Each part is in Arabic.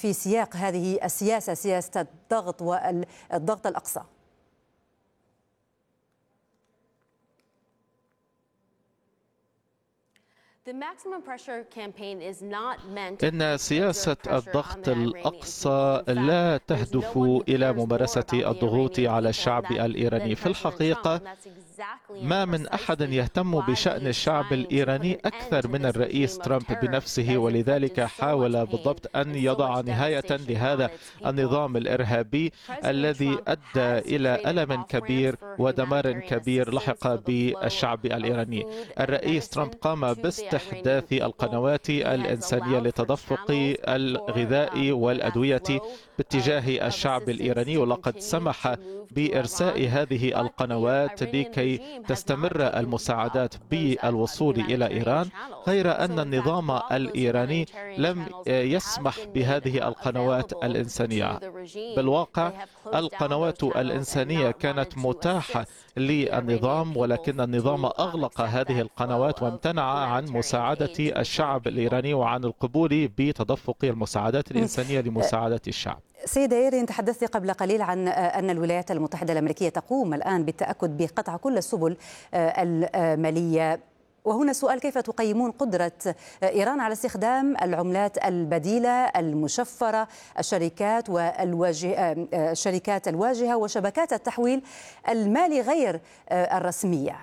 في سياق هذه السياسة، سياسة الضغط والضغط الأقصى؟ إن سياسة الضغط الأقصى لا تهدف إلى ممارسة الضغوط على الشعب الإيراني. في الحقيقة ما من أحد يهتم بشأن الشعب الإيراني أكثر من الرئيس ترامب بنفسه، ولذلك حاول بالضبط أن يضع نهاية لهذا النظام الإرهابي الذي أدى إلى ألم كبير ودمار كبير لحق بالشعب الإيراني. الرئيس ترامب قام باستحداث القنوات الإنسانية لتدفق الغذاء والأدوية باتجاه الشعب الإيراني، ولقد سمح بإرساء هذه القنوات لكي تستمر المساعدات بالوصول إلى إيران، غير أن النظام الإيراني لم يسمح بهذه القنوات الإنسانية. بالواقع القنوات الإنسانية كانت متاحة للنظام، ولكن النظام أغلق هذه القنوات وامتنع عن مساعدة الشعب الإيراني وعن القبول بتدفق المساعدات الإنسانية لمساعدة الشعب. سيدة إيرين، تحدثت قبل قليل عن أن الولايات المتحدة الأمريكية تقوم الآن بالتأكد بقطع كل السبل المالية، وهنا سؤال: كيف تقيمون قدرة إيران على استخدام العملات البديلة المشفرة، الشركات الواجهة وشبكات التحويل المالي غير الرسمية؟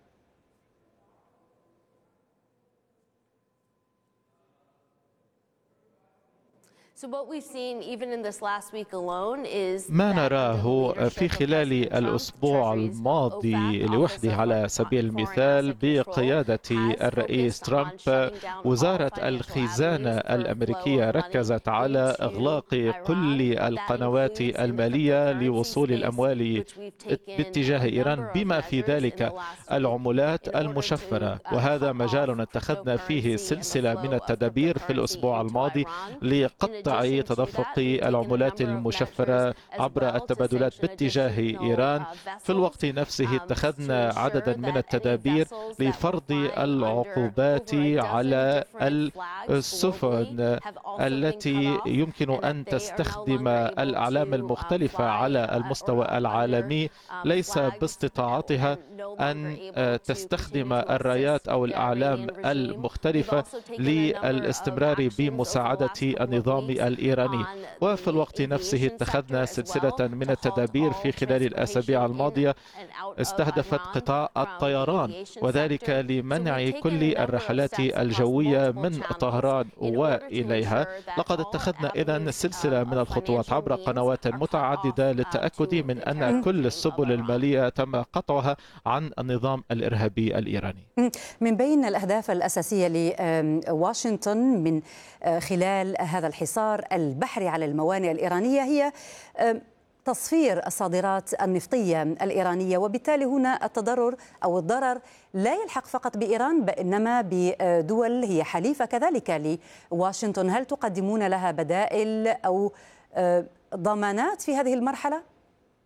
ما نراه في خلال الأسبوع الماضي لوحده على سبيل المثال بقيادة الرئيس ترامب، وزارة الخزانة الأمريكية ركزت على إغلاق كل القنوات المالية لوصول الأموال باتجاه إيران، بما في ذلك العملات المشفرة. وهذا مجال اتخذنا فيه سلسلة من التدابير في الأسبوع الماضي لقطع تدفق العملات المشفرة عبر التبادلات باتجاه إيران. في الوقت نفسه اتخذنا عددا من التدابير لفرض العقوبات على السفن التي يمكن أن تستخدم الأعلام المختلفة على المستوى العالمي، ليس باستطاعتها أن تستخدم الرايات أو الأعلام المختلفة للاستمرار بمساعدة النظام الإيراني. وفي الوقت نفسه اتخذنا سلسلة من التدابير في خلال الأسابيع الماضية استهدفت قطاع الطيران، وذلك لمنع كل الرحلات الجوية من طهران وإليها. لقد اتخذنا إذن سلسلة من الخطوات عبر قنوات متعددة للتأكد من أن كل السبل المالية تم قطعها عن النظام الإرهابي الإيراني. من بين الأهداف الأساسية لواشنطن من خلال هذا الحصار البحري على الموانئ الإيرانية هي تصفير الصادرات النفطية الإيرانية، وبالتالي هنا التضرر أو الضرر لا يلحق فقط بإيران إنما بدول هي حليفة كذلك لواشنطن. هل تقدمون لها بدائل أو ضمانات في هذه المرحلة؟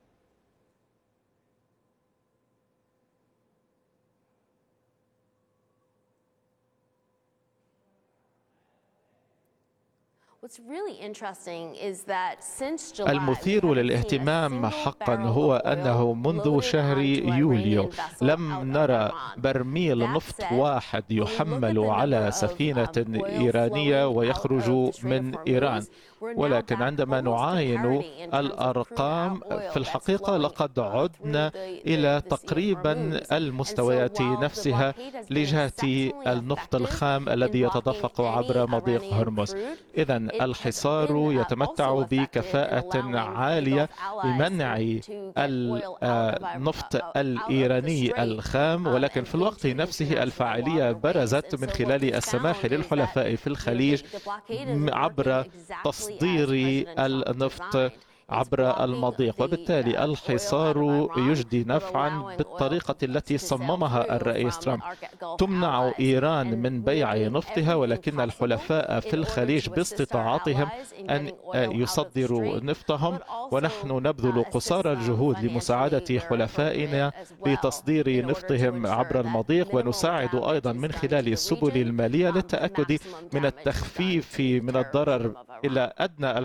المثير للاهتمام حقا هو أنه منذ شهر يوليو لم نرى برميل نفط واحد يحمل على سفينة إيرانية ويخرج من إيران. ولكن عندما نعاين الأرقام في الحقيقة لقد عدنا إلى تقريبا المستويات نفسها لجهة النفط الخام الذي يتدفق عبر مضيق هرمز. إذن الحصار يتمتع بكفاءة عالية لمنع النفط الإيراني الخام، ولكن في الوقت نفسه الفاعلية برزت من خلال السماح للحلفاء في الخليج عبر تصدير النفط عبر المضيق، وبالتالي الحصار يجدي نفعا بالطريقة التي صممها الرئيس ترامب. تمنع إيران من بيع نفطها، ولكن الحلفاء في الخليج باستطاعتهم أن يصدروا نفطهم، ونحن نبذل قصارى الجهود لمساعدة حلفائنا بتصدير نفطهم عبر المضيق، ونساعد أيضا من خلال السبل المالية للتأكد من التخفيف من الضرر إلى أدنى